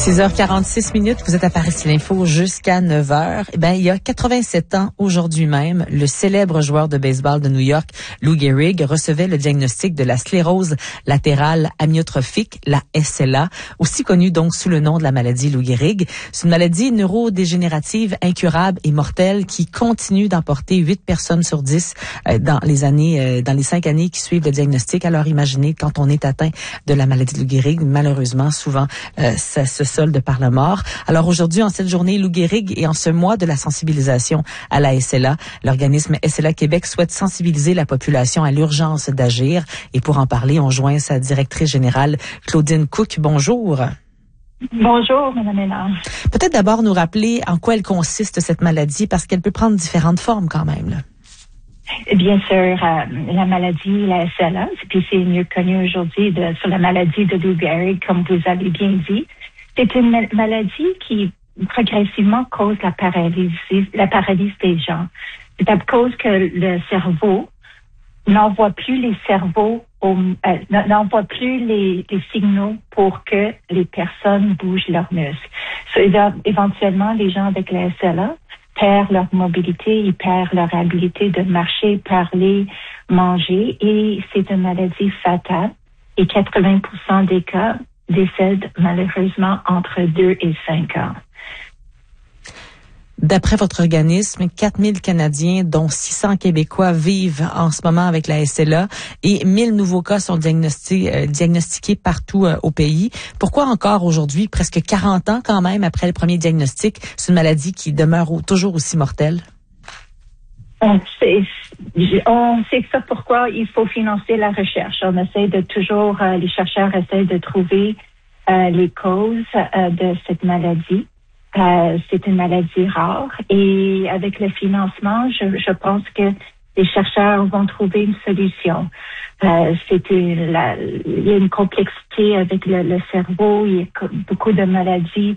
6h46, vous êtes à Paris l'Info jusqu'à 9h. Il y a 87 ans aujourd'hui même, le célèbre joueur de baseball de New York, Lou Gehrig, recevait le diagnostic de la sclérose latérale amyotrophique, la SLA, aussi connue donc sous le nom de la maladie Lou Gehrig. C'est une maladie neurodégénérative incurable et mortelle qui continue d'emporter 8 personnes sur 10 dans les 5 années qui suivent le diagnostic. Alors imaginez quand on est atteint de la maladie de Lou Gehrig, malheureusement souvent ça se solde par la mort. Alors aujourd'hui, en cette journée Lou Gehrig et en ce mois de la sensibilisation à la SLA, l'organisme SLA Québec souhaite sensibiliser la population à l'urgence d'agir. Et pour en parler, on joint sa directrice générale, Claudine Cook. Bonjour. Bonjour, Mme Hénard. Peut-être d'abord nous rappeler en quoi elle consiste cette maladie, parce qu'elle peut prendre différentes formes quand même, là. Bien sûr, la maladie, la SLA, puis c'est mieux connu aujourd'hui sur la maladie de Lou Gehrig, comme vous avez bien dit. C'est une maladie qui progressivement cause la paralysie des gens. C'est à cause que le cerveau n'envoie plus les signaux pour que les personnes bougent leurs muscles. Éventuellement, les gens avec la SLA perdent leur mobilité, ils perdent leur habilité de marcher, parler, manger, et c'est une maladie fatale. Et 80% des cas décèdent malheureusement entre 2 et 5 ans. D'après votre organisme, 4000 Canadiens, dont 600 Québécois, vivent en ce moment avec la SLA et 1000 nouveaux cas sont diagnostiqués partout au pays. Pourquoi encore aujourd'hui, presque 40 ans quand même après le premier diagnostic, c'est une maladie qui demeure toujours aussi mortelle? On sait ça pourquoi il faut financer la recherche. On essaie de toujours, les chercheurs essaient de trouver les causes de cette maladie. C'est une maladie rare et avec le financement, je pense que les chercheurs vont trouver une solution. Il y a une complexité avec le cerveau, il y a beaucoup de maladies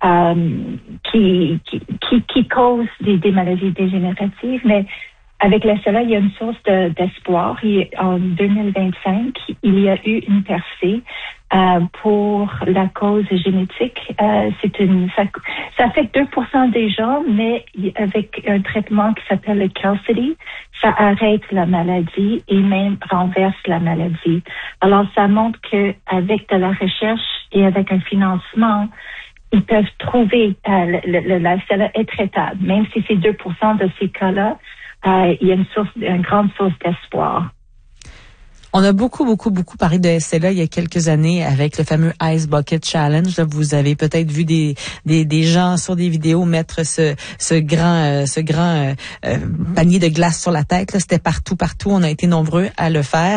qui causent des maladies dégénératives, mais avec la SLA, il y a une source d'espoir. En 2025, il y a eu une percée pour la cause génétique. Ça affecte 2% des gens, mais avec un traitement qui s'appelle le Qalsody, ça arrête la maladie et même renverse la maladie. Alors, ça montre que avec de la recherche et avec un financement, ils peuvent trouver la SLA est traitable. Même si c'est 2% de ces cas-là, il y a une grande source d'espoir. On a beaucoup parlé de SLA il y a quelques années avec le fameux Ice Bucket Challenge. Là, vous avez peut-être vu des gens sur des vidéos mettre ce grand panier de glace sur la tête. Là, c'était partout. On a été nombreux à le faire.